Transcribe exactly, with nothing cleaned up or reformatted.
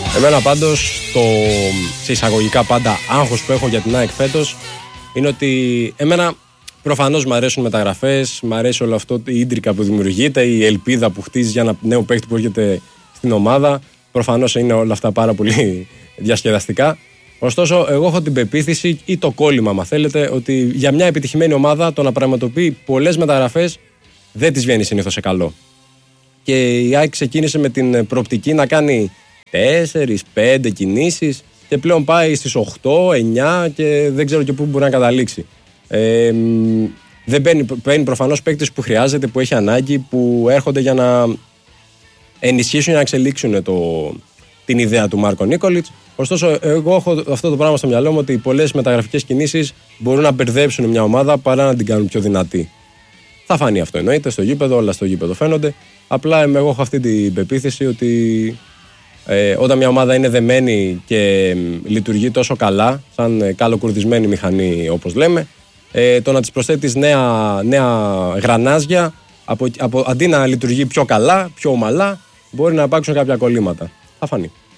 Εμένα πάντως το σε εισαγωγικά πάντα άγχος που έχω για την ΑΕΚ φέτος είναι ότι εμένα προφανώς μου αρέσουν μεταγραφές, μου αρέσει όλο αυτό η ίντρικα που δημιουργείται, η ελπίδα που χτίζει για ένα νέο παίκτη που έρχεται στην ομάδα. Προφανώς είναι όλα αυτά πάρα πολύ διασκεδαστικά. Ωστόσο, εγώ έχω την πεποίθηση ή το κόλλημα, αν θέλετε, ότι για μια επιτυχημένη ομάδα το να πραγματοποιεί πολλές μεταγραφές δεν της βγαίνει συνήθως σε καλό. Και η ΑΕΚ ξεκίνησε με την προοπτική να κάνει τέσσερις πέντε κινήσεις και πλέον πάει στις οκτώ εννιά και δεν ξέρω και πού μπορεί να καταλήξει. Ε, δεν παίρνει, παίρνει προφανώς παίκτες που χρειάζεται, που έχει ανάγκη, που έρχονται για να ενισχύσουν για να εξελίξουν το, την ιδέα του Μάρκο Νίκολιτς. Ωστόσο, εγώ έχω αυτό το πράγμα στο μυαλό μου ότι πολλές μεταγραφικές κινήσεις μπορούν να μπερδέψουν μια ομάδα παρά να την κάνουν πιο δυνατή. Θα φανεί αυτό, εννοείται, στο γήπεδο, όλα στο γήπεδο φαίνονται. Απλά εγώ έχω αυτή την πεποίθηση ότι ε, όταν μια ομάδα είναι δεμένη και ε, λειτουργεί τόσο καλά, σαν ε, καλοκουρδισμένη μηχανή όπως λέμε, ε, το να της προσθέτεις νέα, νέα γρανάζια, από, από, αντί να λειτουργεί πιο καλά, πιο ομαλά, μπορεί να υπάρξουν κάποια κολλήματα. Θα φανεί.